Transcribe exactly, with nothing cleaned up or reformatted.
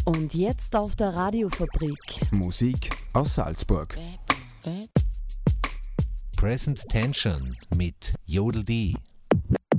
Und jetzt auf der Radiofabrik. Musik aus Salzburg. Present Tension mit Jodel D.